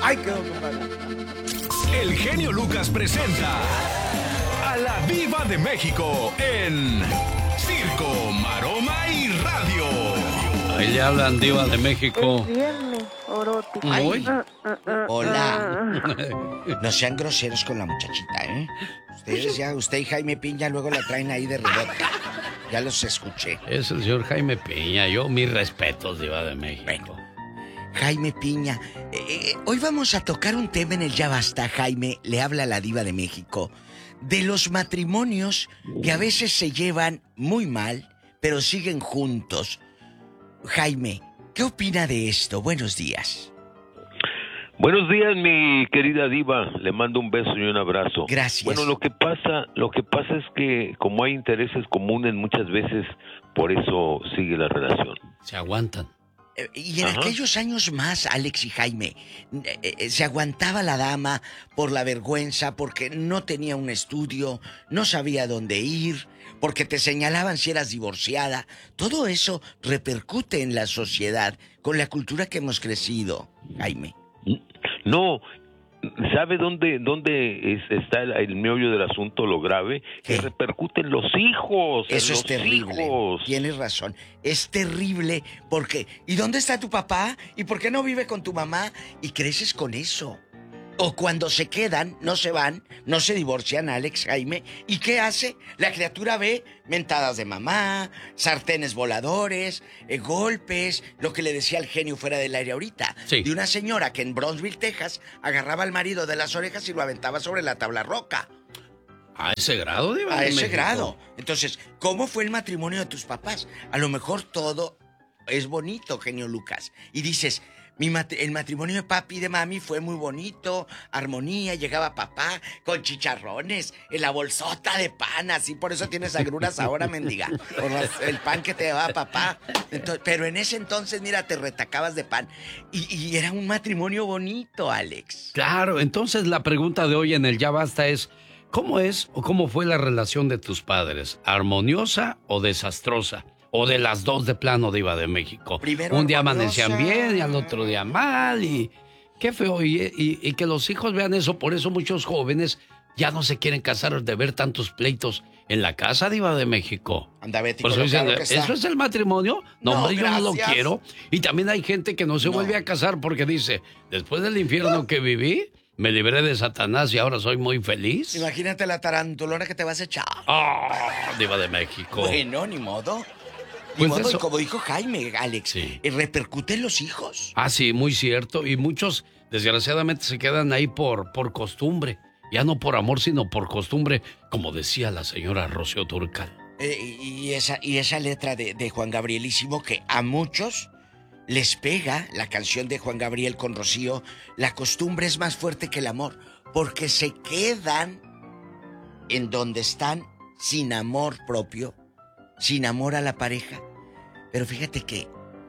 Ay, quedó, compadre. El genio Lucas presenta a la Diva de México en Circo, Maroma y Radio. Ahí le hablan, Diva de México. Es viernes, Oroti. Ay. Hola. No sean groseros con la muchachita, ¿eh? Ustedes ya, usted y Jaime Piña luego la traen ahí de rebote. Ya los escuché. Es el señor Jaime Piña. Yo, mis respetos, Diva de México. Bueno, Jaime Piña, hoy vamos a tocar un tema en el Ya Basta, Jaime, le habla la Diva de México, de los matrimonios que a veces se llevan muy mal, pero siguen juntos. Jaime, ¿qué opina de esto? Buenos días. Buenos días, mi querida Diva. Le mando un beso y un abrazo. Gracias. Bueno, lo que pasa es que como hay intereses comunes muchas veces, por eso sigue la relación. Se aguantan. Y en aquellos años más, Alex y Jaime, se aguantaba la dama por la vergüenza, porque no tenía un estudio, no sabía dónde ir, porque te señalaban si eras divorciada. Todo eso repercute en la sociedad, con la cultura que hemos crecido, Jaime. No, ¿sabe dónde está el meollo del asunto, lo grave? ¿Qué? Que repercute en los hijos. Eso es terrible. Tienes razón. Es terrible porque... ¿Y dónde está tu papá? ¿Y por qué no vive con tu mamá? Y creces con eso. O cuando se quedan, no se van, no se divorcian, Alex, Jaime. ¿Y qué hace? La criatura ve mentadas de mamá, sartenes voladores, golpes, lo que le decía el genio fuera del aire ahorita. Sí. De una señora que en Brownsville, Texas, agarraba al marido de las orejas y lo aventaba sobre la tabla roca. ¿A ese grado, Diva A de ese México? grado. Entonces, ¿cómo fue el matrimonio de tus papás? A lo mejor todo es bonito, genio Lucas. Y dices, el matrimonio de papi y de mami fue muy bonito, armonía, llegaba papá con chicharrones, en la bolsota de pan, así por eso tienes agruras ahora, mendiga. Por el pan que te daba papá. Entonces, pero en ese entonces, mira, te retacabas de pan. Y era un matrimonio bonito, Alex. Claro, entonces la pregunta de hoy en el Ya Basta es, ¿cómo es o cómo fue la relación de tus padres? ¿Armoniosa o desastrosa? O de las dos de plano, Diva de México. Primero un día armoniosa. amanecían bien y al otro día mal y qué feo. Y que los hijos vean eso, por eso muchos jóvenes ya no se quieren casar de ver tantos pleitos en la casa, Diva de México. Anda, Betty, Por eso con lo dicen, caro que está. ¿eso es el matrimonio? No, No, hombre, yo no lo gracias. quiero. Y también hay gente que no se vuelve a casar porque dice, después del infierno que viví, me libré de Satanás y ahora soy muy feliz. Imagínate la tarantulona que te vas a echar. Diva de México. Bueno, ni modo. Pues Ni modo, eso. y como dijo Jaime, Alex, Sí. repercute en los hijos. Ah, sí, muy cierto. Y muchos, desgraciadamente, se quedan ahí por costumbre. Ya no por amor, sino por costumbre, como decía la señora Rocío Dúrcal. Y esa letra de Juan Gabrielísimo que a muchos les pega, la canción de Juan Gabriel con Rocío, la costumbre es más fuerte que el amor, porque se quedan en donde están sin amor propio, sin amor a la pareja. Pero fíjate que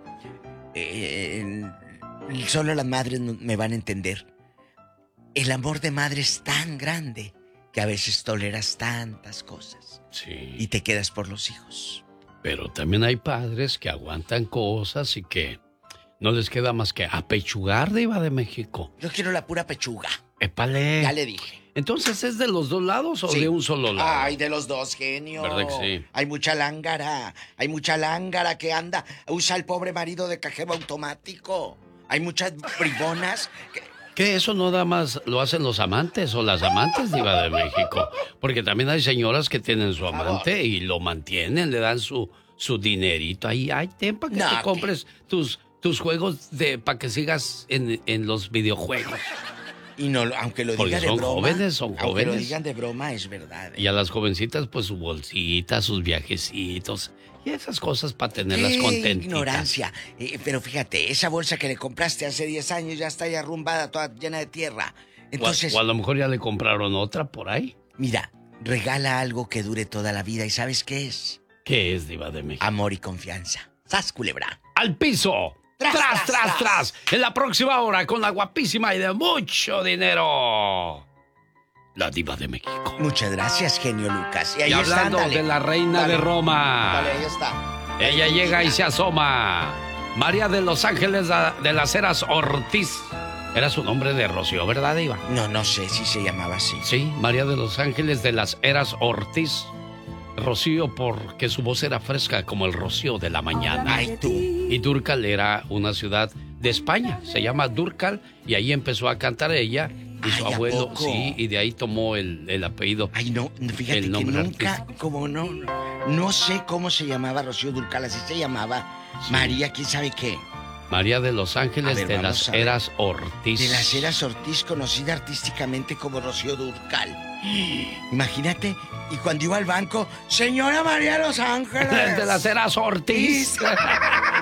solo las madres me van a entender. El amor de madre es tan grande que a veces toleras tantas cosas. Sí. Y te quedas por los hijos. Pero también hay padres que aguantan cosas y que no les queda más que apechugar, Diva de México. Yo quiero la pura pechuga. Épale. Ya le dije. Entonces, ¿es de los dos lados o Sí. de un solo lado? Ay, de los dos, genio. ¿Verdad que sí? Hay mucha lángara que anda, usa el pobre marido de cajero automático. Hay muchas bribonas ¿Qué? ¿Eso no nada más lo hacen los amantes o las amantes, Diva de México? Porque también hay señoras que tienen su amante y lo mantienen, le dan su dinerito. Ahí hay tiempo para que No, te compres tus juegos para que sigas en los videojuegos. Y no, aunque lo Porque digan de son broma. jóvenes, son Aunque lo jóvenes. digan de broma, es verdad. Y a las jovencitas, pues su bolsita, sus viajecitos y esas cosas para tenerlas ¡Qué contentitas. ignorancia! Pero fíjate, esa bolsa que le compraste hace 10 años ya está ya arrumbada, toda llena de tierra. Entonces, O a lo mejor ya le compraron otra por ahí. mira, regala algo que dure toda la vida. ¿Y sabes qué es? ¿Qué es, Diva de México? Amor y confianza. ¡Sas, culebra! ¡Al piso! ¡Tras! En la próxima hora, con la guapísima y de mucho dinero, la Diva de México. Muchas gracias, genio Lucas. Y ahí está, hablando ándale. de la reina Dale. de Roma, Dale, ahí está. ella llega y se asoma. María de Los Ángeles de las Heras Ortiz. Era su nombre de Rocío, ¿verdad, Diva? No sé si se llamaba así. Sí, María de los Ángeles de las Heras Ortiz. Rocío porque su voz era fresca como el rocío de la mañana. Ay, tú. Y Dúrcal era una ciudad de España, se llama Dúrcal, y ahí empezó a cantar ella y su Ay, ¿a abuelo, poco? sí, y de ahí tomó el apellido. Ay, no, fíjate El que nombre nunca, artístico. como no sé cómo se llamaba Rocío Dúrcal, así se llamaba Sí. María, quién sabe qué. María de los Ángeles A ver, de vamos las a ver. Heras Ortiz. De las Heras Ortiz, conocida artísticamente como Rocío Dúrcal. Imagínate, y cuando iba al banco, señora María de los Ángeles. De las Heras Ortiz.